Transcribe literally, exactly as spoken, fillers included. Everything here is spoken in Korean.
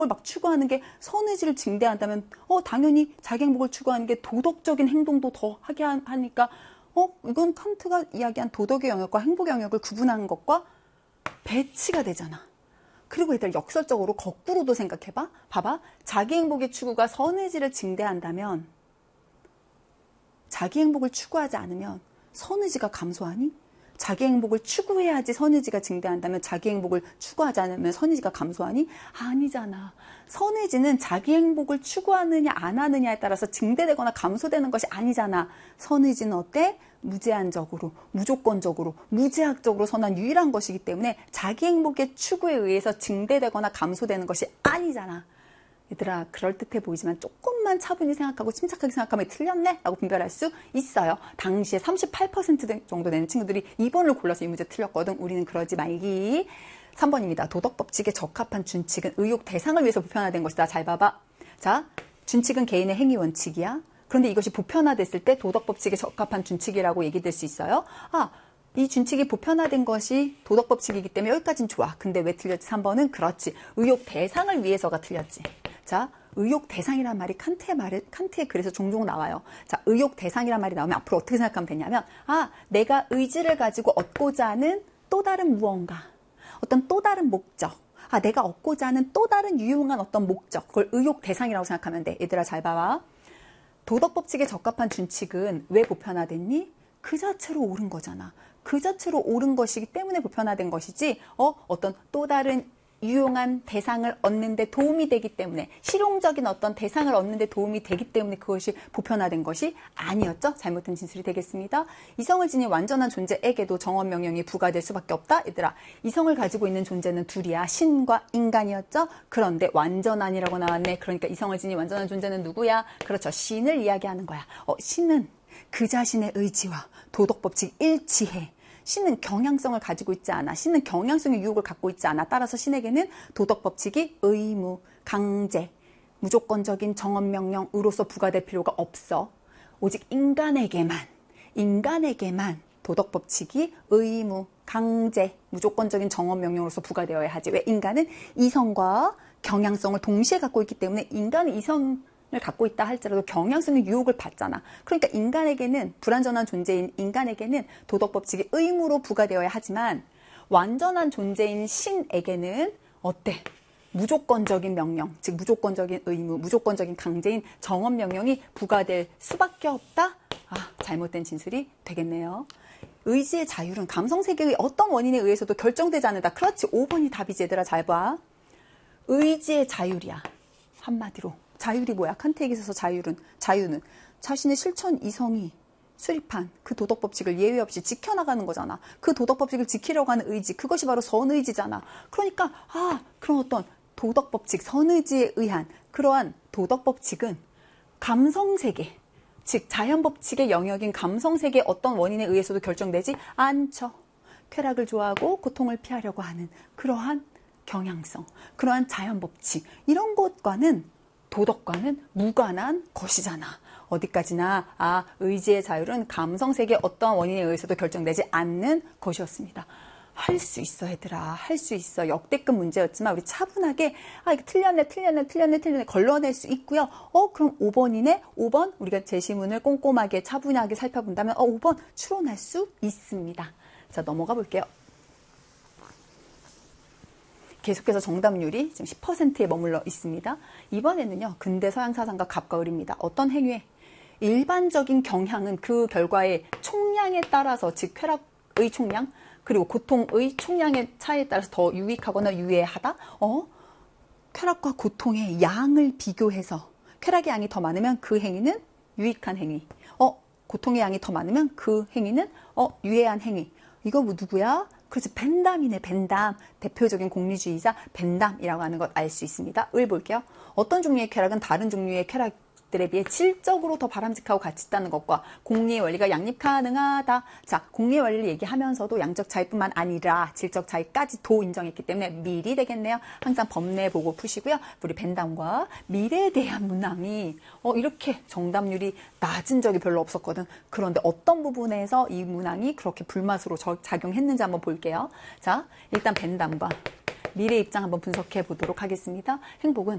막 추구하는 게 선의지를 증대한다면 어 당연히 자기 행복을 추구하는 게 도덕적인 행동도 더 하게 하니까 어 이건 칸트가 이야기한 도덕의 영역과 행복의 영역을 구분하는 것과 배치가 되잖아. 그리고 얘들 역설적으로 거꾸로도 생각해봐. 봐봐. 자기 행복의 추구가 선의지를 증대한다면 자기 행복을 추구하지 않으면 선의지가 감소하니? 자기 행복을 추구해야지 선의지가 증대한다면 자기 행복을 추구하지 않으면 선의지가 감소하니? 아니잖아. 선의지는 자기 행복을 추구하느냐 안 하느냐에 따라서 증대되거나 감소되는 것이 아니잖아. 선의지는 어때? 무제한적으로, 무조건적으로, 무제약적으로 선한 유일한 것이기 때문에 자기 행복의 추구에 의해서 증대되거나 감소되는 것이 아니잖아. 얘들아, 그럴듯해 보이지만 조금만 차분히 생각하고 침착하게 생각하면 틀렸네? 라고 분별할 수 있어요. 당시에 삼십팔 퍼센트 정도 되는 친구들이 이 번을 골라서 이 문제 틀렸거든. 우리는 그러지 말기. 삼 번입니다. 도덕법칙에 적합한 준칙은 의욕 대상을 위해서 보편화된 것이다. 잘 봐봐. 자, 준칙은 개인의 행위 원칙이야. 그런데 이것이 보편화됐을 때 도덕법칙에 적합한 준칙이라고 얘기될 수 있어요. 아, 이 준칙이 보편화된 것이 도덕법칙이기 때문에 여기까지는 좋아. 근데 왜 틀렸지? 삼 번은 그렇지. 의욕 대상을 위해서가 틀렸지. 자, 의욕 대상이란 말이 칸트의 말에, 칸트에 그래서 종종 나와요. 자, 의욕 대상이란 말이 나오면 앞으로 어떻게 생각하면 되냐면, 아, 내가 의지를 가지고 얻고자 하는 또 다른 무언가, 어떤 또 다른 목적, 아, 내가 얻고자 하는 또 다른 유용한 어떤 목적, 그걸 의욕 대상이라고 생각하면 돼. 얘들아, 잘 봐봐. 도덕법칙에 적합한 준칙은 왜 보편화됐니? 그 자체로 옳은 거잖아. 그 자체로 옳은 것이기 때문에 보편화된 것이지, 어, 어떤 또 다른 유용한 대상을 얻는 데 도움이 되기 때문에, 실용적인 어떤 대상을 얻는 데 도움이 되기 때문에 그것이 보편화된 것이 아니었죠. 잘못된 진술이 되겠습니다. 이성을 지닌 완전한 존재에게도 정언 명령이 부과될 수밖에 없다. 얘들아, 이성을 가지고 있는 존재는 둘이야. 신과 인간이었죠. 그런데 완전한이라고 나왔네. 그러니까 이성을 지닌 완전한 존재는 누구야? 그렇죠. 신을 이야기하는 거야. 어, 신은 그 자신의 의지와 도덕법칙 일치해. 신은 경향성을 가지고 있지 않아. 신은 경향성의 유혹을 갖고 있지 않아. 따라서 신에게는 도덕법칙이 의무, 강제, 무조건적인 정언명령으로서 부과될 필요가 없어. 오직 인간에게만, 인간에게만 도덕법칙이 의무, 강제, 무조건적인 정언명령으로서 부과되어야 하지. 왜? 인간은 이성과 경향성을 동시에 갖고 있기 때문에 인간은 이성 을 갖고 있다 할지라도 경향성의 유혹을 받잖아. 그러니까 인간에게는, 불완전한 존재인 인간에게는 도덕법칙이 의무로 부과되어야 하지만 완전한 존재인 신에게는 어때? 무조건적인 명령, 즉 무조건적인 의무, 무조건적인 강제인 정언 명령이 부과될 수밖에 없다? 아, 잘못된 진술이 되겠네요. 의지의 자율은 감성세계의 어떤 원인에 의해서도 결정되지 않는다. 그렇지, 오 번이 답이지. 얘들아, 잘 봐. 의지의 자율이야. 한마디로. 자율이 뭐야? 칸트에 있어서 자율은, 자유는 자신의 실천 이성이 수립한 그 도덕법칙을 예외 없이 지켜나가는 거잖아. 그 도덕법칙을 지키려고 하는 의지, 그것이 바로 선의지잖아. 그러니까 아, 그런 어떤 도덕법칙, 선의지에 의한 그러한 도덕법칙은 감성세계, 즉 자연법칙의 영역인 감성세계의 어떤 원인에 의해서도 결정되지 않죠. 쾌락을 좋아하고 고통을 피하려고 하는 그러한 경향성, 그러한 자연법칙, 이런 것과는, 도덕과는 무관한 것이잖아. 어디까지나 아, 의지의 자율은 감성세계의 어떠한 원인에 의해서도 결정되지 않는 것이었습니다. 할 수 있어, 얘들아. 할 수 있어. 역대급 문제였지만 우리 차분하게 아, 이거 틀렸네, 틀렸네, 틀렸네, 틀렸네 걸러낼 수 있고요. 어, 그럼 오 번이네? 오 번 우리가 제시문을 꼼꼼하게 차분하게 살펴본다면 어, 오 번 추론할 수 있습니다. 자, 넘어가 볼게요. 계속해서 정답률이 지금 십 퍼센트에 머물러 있습니다. 이번에는요, 근대 서양 사상과 갑과 을입니다. 어떤 행위에 일반적인 경향은 그 결과의 총량에 따라서, 즉 쾌락의 총량 그리고 고통의 총량의 차이에 따라서 더 유익하거나 유해하다. 어? 쾌락과 고통의 양을 비교해서 쾌락의 양이 더 많으면 그 행위는 유익한 행위. 어? 고통의 양이 더 많으면 그 행위는 어? 유해한 행위. 이거 뭐 누구야? 그렇지, 벤담이네. 벤담. 대표적인 공리주의자 벤담이라고 하는 것 알 수 있습니다. 을 볼게요. 어떤 종류의 쾌락은 다른 종류의 쾌락들에 비해 질적으로 더 바람직하고 가치 있다는 것과 공리의 원리가 양립 가능하다. 자, 공리의 원리를 얘기하면서도 양적 차이뿐만 아니라 질적 차이까지도 인정했기 때문에 밀이 되겠네요. 항상 법내 보고 푸시고요. 우리 벤담과 밀에 대한 문항이 어, 이렇게 정답률이 낮은 적이 별로 없었거든. 그런데 어떤 부분에서 이 문항이 그렇게 불맛으로 작용했는지 한번 볼게요. 자, 일단 벤담과 밀의 입장 한번 분석해 보도록 하겠습니다. 행복은